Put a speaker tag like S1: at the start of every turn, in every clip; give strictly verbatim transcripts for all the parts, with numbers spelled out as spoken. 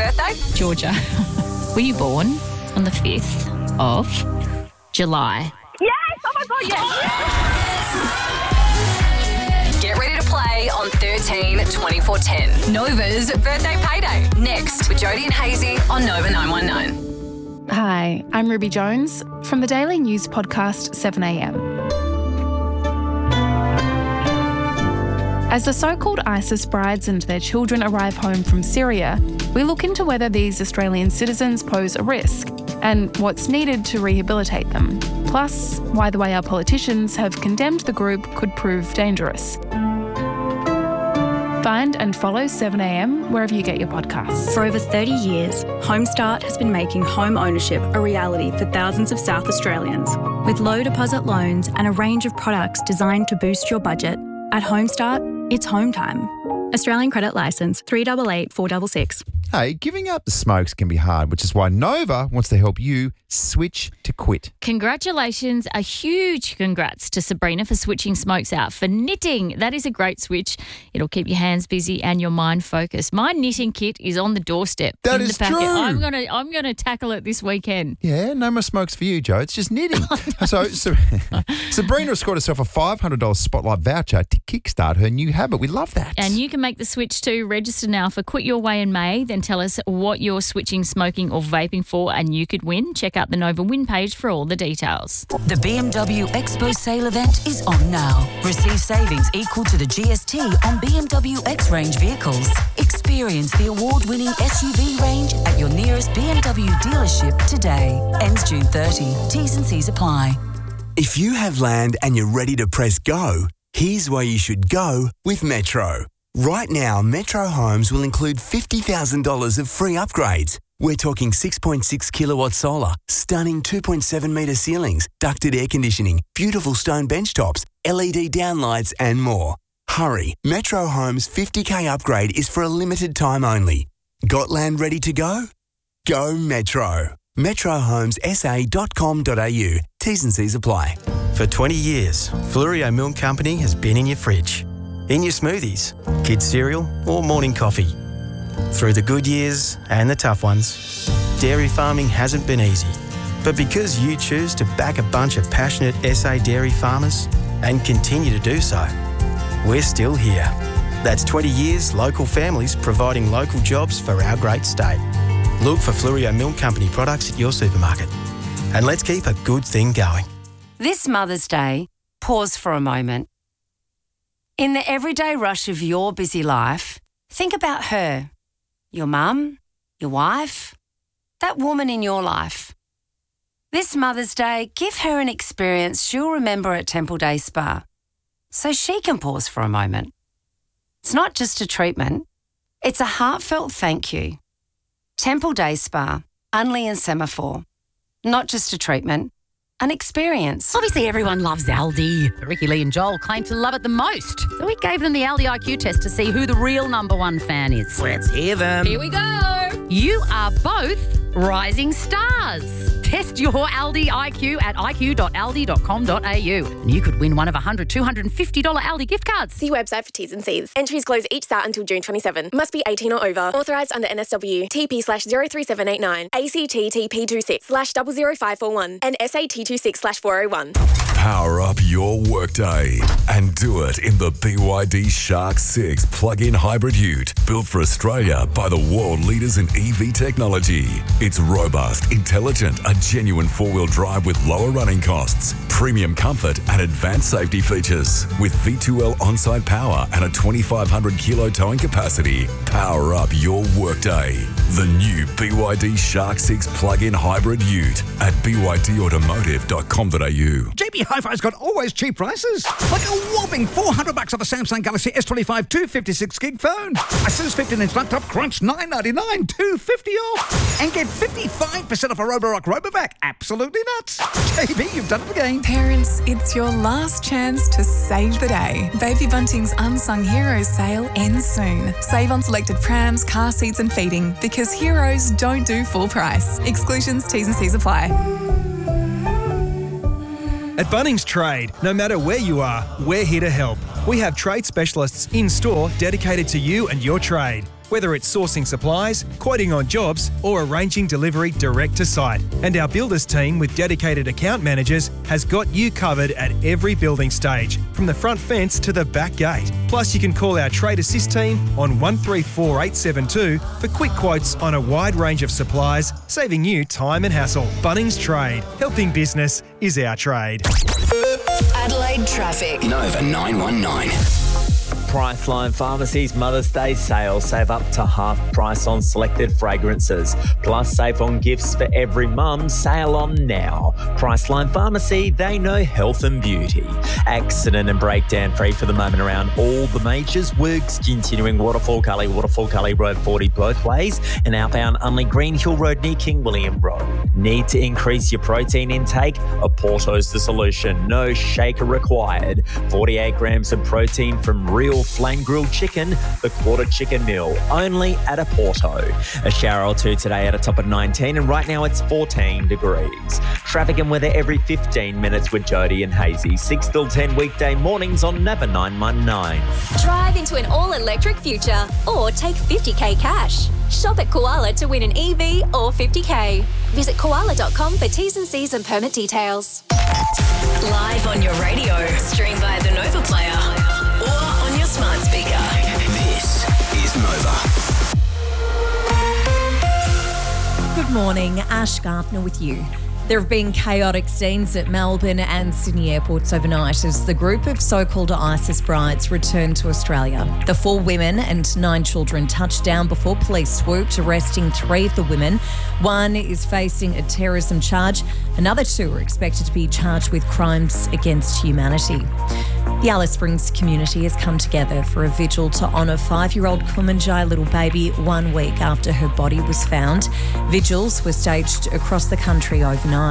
S1: birthday?
S2: Georgia, were you born on the fifth of July?
S1: Yes! Oh my God, yes! Get ready to play on thirteen twenty-four ten. Nova's birthday payday. Next with Jodie and Hazy on Nova nine one nine.
S3: Hi, I'm Ruby Jones from the daily news podcast seven a m. As the so-called ISIS brides and their children arrive home from Syria, we look into whether these Australian citizens pose a risk and what's needed to rehabilitate them. Plus, why the way our politicians have condemned the group could prove dangerous. Find and follow seven a m wherever you get your podcasts.
S4: For over thirty years, Homestart has been making home ownership a reality for thousands of South Australians. With low deposit loans and a range of products designed to boost your budget, at Homestart, it's home time. Australian credit licence three eight eight four six six.
S5: Hey, giving up the smokes can be hard, which is why Nova wants to help you switch to quit.
S2: Congratulations, a huge congrats to Sabrina for switching smokes out for knitting. That is a great switch. It'll keep your hands busy and your mind focused. My knitting kit is on the doorstep.
S5: That
S2: in
S5: is
S2: the packet.
S5: true.
S2: I'm gonna, I'm gonna tackle it this weekend.
S5: Yeah, no more smokes for you, Joe. It's just knitting. so, so Sabrina has scored herself a five hundred dollars Spotlight voucher to kickstart her new habit. We love that.
S2: And you can make the switch too. Register now for Quit Your Way in May. Then tell us what you're switching smoking or vaping for and you could win. Check out the Nova Win page for all the details.
S6: The B M W Expo sale event is on now. Receive savings equal to the G S T on B M W X-Range vehicles. Experience the award-winning S U V range at your nearest B M W dealership today. Ends June thirtieth. T's and C's apply.
S7: If you have land and you're ready to press go, here's where you should go with Metro. Right now, Metro Homes will include fifty thousand dollars of free upgrades. We're talking six point six kilowatt solar, stunning two point seven metre ceilings, ducted air conditioning, beautiful stone bench tops, L E D downlights and more. Hurry, Metro Homes' fifty K upgrade is for a limited time only. Got land ready to go? Go Metro. metro homes s a dot com dot a u. T's and C's apply.
S8: For twenty years, Fluorio Milk Company has been in your fridge, in your smoothies, kids' cereal or morning coffee. Through the good years and the tough ones, dairy farming hasn't been easy. But because you choose to back a bunch of passionate S A dairy farmers and continue to do so, we're still here. That's twenty years local families providing local jobs for our great state. Look for Fluorio Milk Company products at your supermarket. And let's keep a good thing going.
S6: This Mother's Day, pause for a moment. In the everyday rush of your busy life, think about her. Your mum, your wife, that woman in your life. This Mother's Day, give her an experience she'll remember at Temple Day Spa, so she can pause for a moment. It's not just a treatment, it's a heartfelt thank you. Temple Day Spa, Unley and Semaphore. Not just a treatment, an experience.
S9: Obviously, everyone loves Aldi. Ricky, Lee and Joel claim to love it the most. So we gave them the Aldi I Q test to see who the real number one fan is.
S10: Let's hear them.
S9: Here we go. You are both rising stars. Test your Aldi I Q at i q dot aldi dot com dot a u. And you could win one of one hundred, two hundred fifty dollars Aldi gift cards.
S11: See website for T's and C's. Entries close each start until June twenty-seventh. Must be eighteen or over. Authorised under N S W. T P slash zero three seven eight nine. A C T T P two six slash zero zero five four one. And S A T two six slash four oh one.
S12: Power up your workday and do it in the B Y D Shark six plug-in hybrid ute, built for Australia by the world leaders in E V technology. It's robust, intelligent, a genuine four-wheel drive with lower running costs, premium comfort and advanced safety features. With V two L on-site power and a twenty-five hundred kilo towing capacity, power up your workday. The new B Y D Shark six plug-in hybrid ute at b y d automotive dot com dot a u.
S13: J B Hi-Fi's got always cheap prices. Like a whopping four hundred bucks off a Samsung Galaxy S twenty-five two fifty-six gig phone. Asus fifteen inch laptop Crunch nine ninety-nine, two fifty off. And get fifty-five percent off a Roborock Robovac. Absolutely nuts. J B, you've done it again.
S14: Parents, it's your last chance to save the day. Baby Bunting's Unsung Heroes sale ends soon. Save on selected prams, car seats and feeding because heroes don't do full price. Exclusions, T's and C's apply.
S15: At Bunnings Trade, no matter where you are, we're here to help. We have trade specialists in store dedicated to you and your trade. whether it's sourcing supplies, quoting on jobs, or arranging delivery direct to site. And our builders team with dedicated account managers has got you covered at every building stage, from the front fence to the back gate. Plus, you can call our Trade Assist team on one three four eight seven two for quick quotes on a wide range of supplies, saving you time and hassle. Bunnings Trade. Helping business is our trade.
S1: Adelaide traffic.
S10: Nova nine one nine. Priceline Pharmacy's Mother's Day sale. Save up to half price on selected fragrances. Plus, save on gifts for every mum. Sale on now. Priceline Pharmacy, they know health and beauty. Accident and breakdown free for the moment around all the majors. Works continuing Waterfall Gully, Waterfall Gully Road forty both ways, and outbound only Green Hill Road near King William Road. Need to increase your protein intake? Oporto's the solution. No shaker required. forty-eight grams of protein from real flame grilled chicken, the quarter chicken meal, only at Oporto. A shower or two today at a top of nineteen, and right now it's fourteen degrees. Traffic and weather every fifteen minutes with Jody and Hazy. six till ten weekday mornings on Nova nine one nine.
S16: Drive into an all-electric future or take fifty k cash. Shop at Koala to win an E V or fifty k. Visit koala dot com for T's and C's and permit details.
S1: Live on your radio. Stream via the Nova Player or on your smart speaker.
S10: This is Nova.
S17: Good morning, Ash Gardner with you. There have been chaotic scenes at Melbourne and Sydney airports overnight as the group of so-called ISIS brides returned to Australia. The four women and nine children touched down before police swooped, arresting three of the women. One is facing a terrorism charge. Another two are expected to be charged with crimes against humanity. The Alice Springs community has come together for a vigil to honour five-year-old Kumanjai little baby one week after her body was found. Vigils were staged across the country overnight.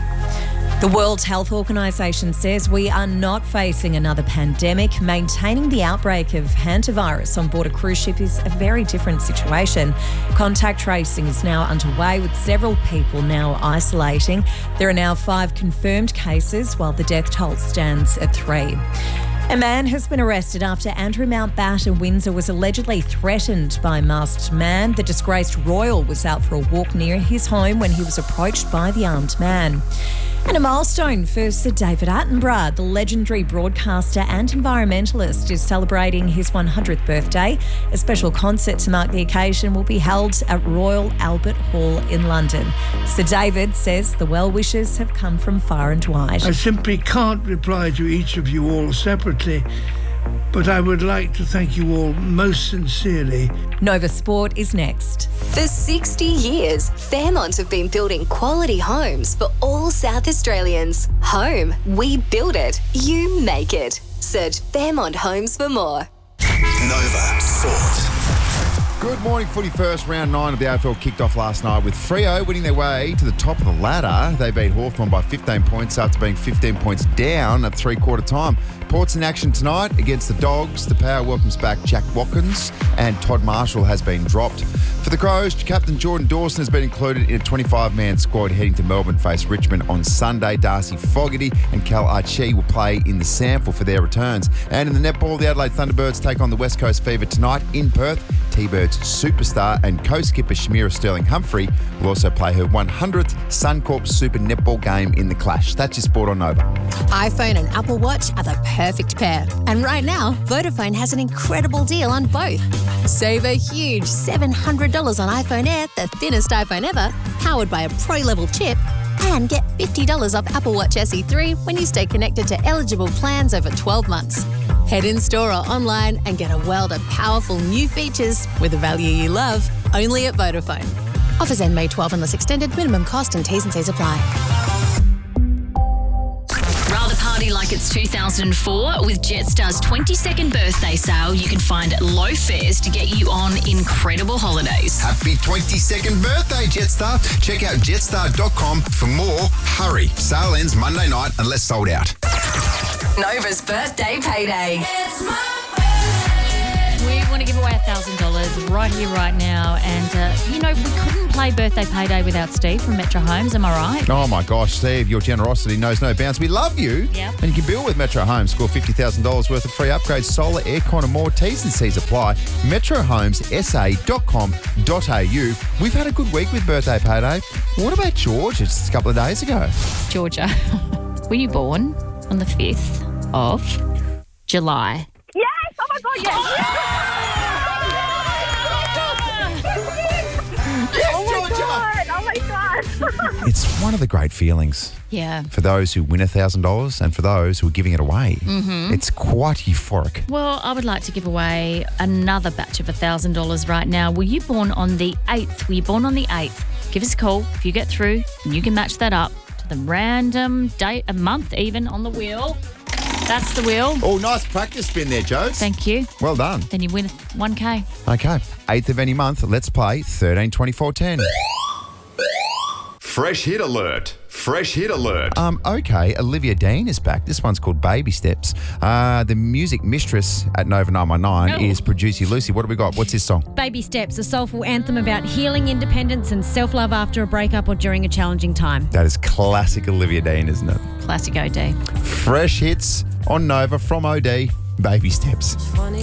S17: The World Health Organisation says we are not facing another pandemic. Maintaining the outbreak of hantavirus on board a cruise ship is a very different situation. Contact tracing is now underway, with several people now isolating. There are now five confirmed cases, while the death toll stands at three. A man has been arrested after Andrew Mountbatten in Windsor was allegedly threatened by a masked man. The disgraced royal was out for a walk near his home when he was approached by the armed man. And a milestone for Sir David Attenborough. The legendary broadcaster and environmentalist is celebrating his one hundredth birthday. A special concert to mark the occasion will be held at Royal Albert Hall in London. Sir David says the well-wishers have come from far and wide.
S18: I simply can't reply to each of you all separately, but I would like to thank you all most sincerely.
S17: Nova Sport is next.
S16: For sixty years, Fairmont have been building quality homes for all South Australians. Home, we build it, you make it. Search Fairmont Homes for more.
S12: Nova Sport.
S5: Good morning, footy first. Round nine of the A F L kicked off last night with Freo winning their way to the top of the ladder. They beat Hawthorn by fifteen points after being fifteen points down at three-quarter time. Port's in action tonight against the Dogs. The Power welcomes back Jack Watkins and Todd Marshall has been dropped. For the Crows, Captain Jordan Dawson has been included in a twenty-five man squad heading to Melbourne to face Richmond on Sunday. Darcy Fogarty and Cal Archie will play in the sample for their returns. And in the netball, the Adelaide Thunderbirds take on the West Coast Fever tonight in Perth. T-Birds superstar and co-skipper Shamira Sterling-Humphrey will also play her one hundredth Suncorp Super Netball game in the clash. That's your sport on Nova.
S19: iPhone and Apple Watch are the perfect pair. And right now, Vodafone has an incredible deal on both. Save a huge seven hundred dollars on iPhone Air, the thinnest iPhone ever, powered by a pro-level chip, and get fifty dollars off Apple Watch S E three when you stay connected to eligible plans over twelve months. Head in store or online and get a world of powerful new features with the value you love, only at Vodafone. Offers end May twelfth unless extended. Minimum cost and T's and C's apply.
S2: Rather party like it's two thousand four? With Jetstar's twenty-second birthday sale, you can find low fares to get you on incredible holidays.
S5: Happy twenty-second birthday, Jetstar. Check out jetstar dot com for more. Hurry. Sale ends Monday night unless sold out.
S1: Nova's birthday payday.
S2: We want to give away one thousand dollars right here, right now. And, uh, you know, we couldn't play Birthday Payday without Steve from Metro Homes. Am I right?
S5: Oh, my gosh, Steve, your generosity knows no bounds. We love you.
S2: Yep.
S5: And you can build with Metro Homes. Score fifty thousand dollars worth of free upgrades, solar, aircon and more. T's and C's apply. metro homes s a dot com dot a u. We've had a good week with Birthday Payday. What about George? Just a couple of days ago.
S2: Georgia, were you born on the fifth of July?
S20: Yes! Oh my God, yes!
S5: Yes,
S20: oh my
S5: Georgia!
S20: God! Oh my God!
S5: It's one of the great feelings
S2: Yeah.
S5: for those who win one thousand dollars and for those who are giving it away.
S2: Mhm.
S5: It's quite euphoric.
S2: Well, I would like to give away another batch of one thousand dollars right now. Were you born on the eighth? Were you born on the eighth? Give us a call if you get through, and you can match that up to the random date, a month even, on the wheel. That's the wheel.
S5: Oh, nice practice spin there, Joes.
S2: Thank you.
S5: Well done.
S2: Then you win one K.
S5: Okay, eighth of any month, let's play thirteen twenty-four ten.
S12: Fresh hit alert. Fresh hit alert.
S5: Um, okay, Olivia Dean is back. This one's called Baby Steps. Uh, the music mistress at Nova nine one nine
S21: Oh.
S5: is producer Lucy. What do we got? What's this song?
S21: Baby Steps, a soulful anthem about healing, independence, and self-love after a breakup or during a challenging time.
S5: That is classic Olivia Dean, isn't it?
S2: Classic O D.
S5: Fresh hits on Nova from O D. Baby Steps.